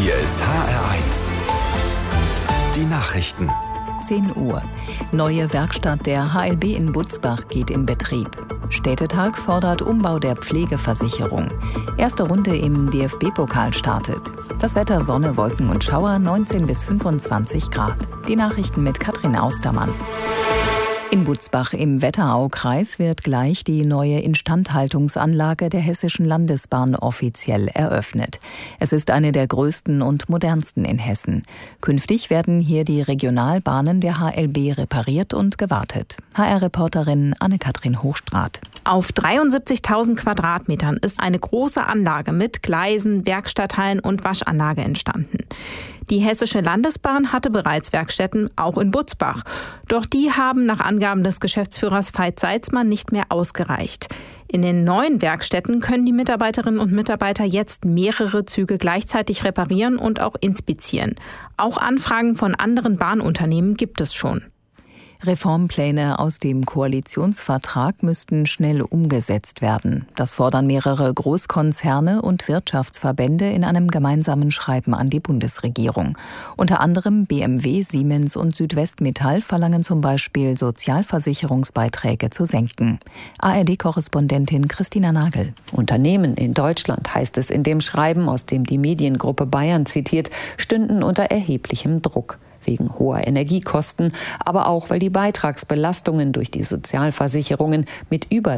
Hier ist HR1. Die Nachrichten. 10 Uhr. Neue Werkstatt der HLB in Butzbach geht in Betrieb. Städtetag fordert Umbau der Pflegeversicherung. Erste Runde im DFB-Pokal startet. Das Wetter: Sonne, Wolken und Schauer, 19 bis 25 Grad. Die Nachrichten mit Katrin Austermann. In Butzbach im Wetteraukreis wird gleich die neue Instandhaltungsanlage der Hessischen Landesbahn offiziell eröffnet. Es ist eine der größten und modernsten in Hessen. Künftig werden hier die Regionalbahnen der HLB repariert und gewartet. HR-Reporterin Anne-Kathrin Hochstraat. Auf 73.000 Quadratmetern ist eine große Anlage mit Gleisen, Werkstatthallen und Waschanlage entstanden. Die Hessische Landesbahn hatte bereits Werkstätten, auch in Butzbach. Doch die haben nach Angaben des Geschäftsführers Veit Salzmann nicht mehr ausgereicht. In den neuen Werkstätten können die Mitarbeiterinnen und Mitarbeiter jetzt mehrere Züge gleichzeitig reparieren und auch inspizieren. Auch Anfragen von anderen Bahnunternehmen gibt es schon. Reformpläne aus dem Koalitionsvertrag müssten schnell umgesetzt werden. Das fordern mehrere Großkonzerne und Wirtschaftsverbände in einem gemeinsamen Schreiben an die Bundesregierung. Unter anderem BMW, Siemens und Südwestmetall verlangen zum Beispiel, Sozialversicherungsbeiträge zu senken. ARD-Korrespondentin Christina Nagel. Unternehmen in Deutschland, heißt es in dem Schreiben, aus dem die Mediengruppe Bayern zitiert, stünden unter erheblichem Druck. Wegen hoher Energiekosten, aber auch, weil die Beitragsbelastungen durch die Sozialversicherungen mit über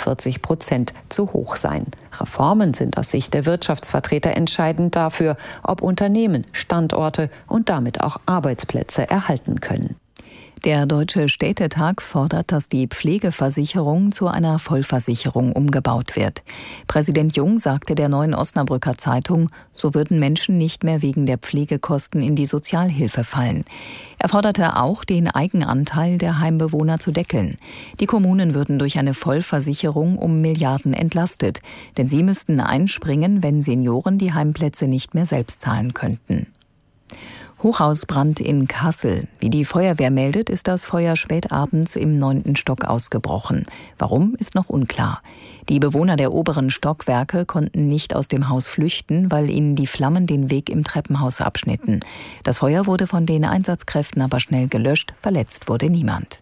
42% zu hoch seien. Reformen sind aus Sicht der Wirtschaftsvertreter entscheidend dafür, ob Unternehmen Standorte und damit auch Arbeitsplätze erhalten können. Der Deutsche Städtetag fordert, dass die Pflegeversicherung zu einer Vollversicherung umgebaut wird. Präsident Jung sagte der Neuen Osnabrücker Zeitung, so würden Menschen nicht mehr wegen der Pflegekosten in die Sozialhilfe fallen. Er forderte auch, den Eigenanteil der Heimbewohner zu deckeln. Die Kommunen würden durch eine Vollversicherung um Milliarden entlastet, denn sie müssten einspringen, wenn Senioren die Heimplätze nicht mehr selbst zahlen könnten. Hochhausbrand in Kassel. Wie die Feuerwehr meldet, ist das Feuer spät abends im 9. Stock ausgebrochen. Warum, ist noch unklar. Die Bewohner der oberen Stockwerke konnten nicht aus dem Haus flüchten, weil ihnen die Flammen den Weg im Treppenhaus abschnitten. Das Feuer wurde von den Einsatzkräften aber schnell gelöscht. Verletzt wurde niemand.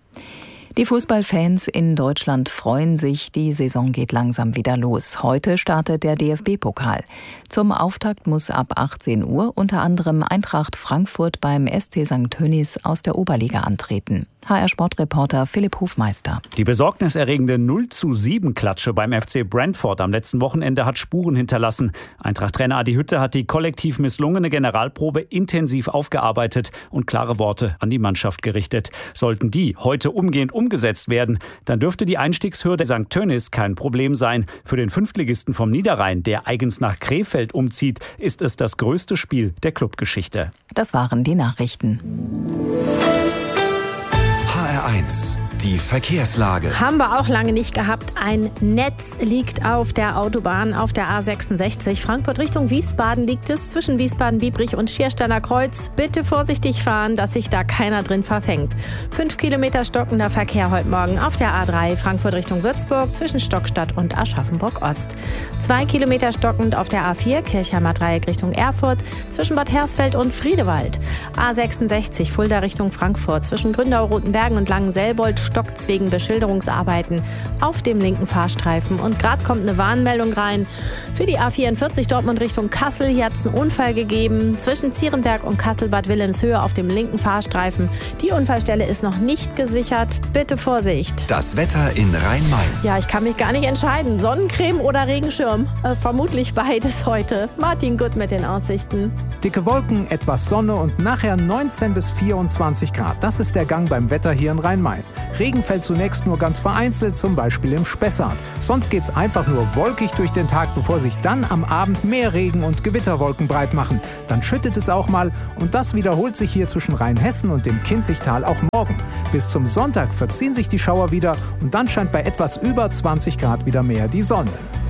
Die Fußballfans in Deutschland freuen sich, die Saison geht langsam wieder los. Heute startet der DFB-Pokal. Zum Auftakt muss ab 18 Uhr unter anderem Eintracht Frankfurt beim SC St. Tönnies aus der Oberliga antreten. HR-Sportreporter Philipp Hofmeister. Die besorgniserregende 0:7-Klatsche beim FC Brentford am letzten Wochenende hat Spuren hinterlassen. Eintracht-Trainer Adi Hütter hat die kollektiv misslungene Generalprobe intensiv aufgearbeitet und klare Worte an die Mannschaft gerichtet. Sollten die heute umgehend umgesetzt werden, dann dürfte die Einstiegshürde St. Tönnies kein Problem sein. Für den Fünftligisten vom Niederrhein, der eigens nach Krefeld umzieht, ist es das größte Spiel der Clubgeschichte. Das waren die Nachrichten. HR1, die Verkehrslage. Haben wir auch lange nicht gehabt. Ein Netz liegt auf der Autobahn, auf der A66. Frankfurt Richtung Wiesbaden liegt es zwischen Wiesbaden-Biebrich und Schiersteiner Kreuz. Bitte vorsichtig fahren, dass sich da keiner drin verfängt. 5 Kilometer stockender Verkehr heute Morgen auf der A3 Frankfurt Richtung Würzburg zwischen Stockstadt und Aschaffenburg-Ost. 2 Kilometer stockend auf der A4 Kirchheimer Dreieck Richtung Erfurt zwischen Bad Hersfeld und Friedewald. A66 Fulda Richtung Frankfurt zwischen Gründau-Rotenbergen und Langenselbold stockt's wegen Beschilderungsarbeiten auf dem linken Fahrstreifen. Und gerade kommt eine Warnmeldung rein für die A44 Dortmund Richtung Kassel. Hier hat es einen Unfall gegeben zwischen Zierenberg und Kassel-Bad Wilhelmshöhe auf dem linken Fahrstreifen. Die Unfallstelle ist noch nicht gesichert. Bitte Vorsicht. Das Wetter in Rhein-Main. Ja, ich kann mich gar nicht entscheiden. Sonnencreme oder Regenschirm? Vermutlich beides heute. Martin Gutt mit den Aussichten. Dicke Wolken, etwas Sonne und nachher 19 bis 24 Grad. Das ist der Gang beim Wetter hier in Rhein-Main. Regen fällt zunächst nur ganz vereinzelt, zum Beispiel im Spessart. Sonst geht's einfach nur wolkig durch den Tag, bevor sich dann am Abend mehr Regen und Gewitterwolken breit machen. Dann schüttet es auch mal und das wiederholt sich hier zwischen Rheinhessen und dem Kinzigtal auch morgen. Bis zum Sonntag verziehen sich die Schauer wieder und dann scheint bei etwas über 20 Grad wieder mehr die Sonne.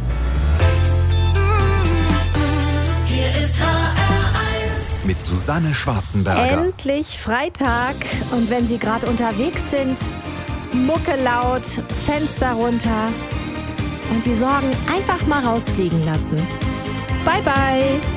Hier ist HR1 mit Susanne Schwarzenberger. Endlich Freitag und wenn Sie gerade unterwegs sind, Mucke laut, Fenster runter und die Sorgen einfach mal rausfliegen lassen. Bye bye!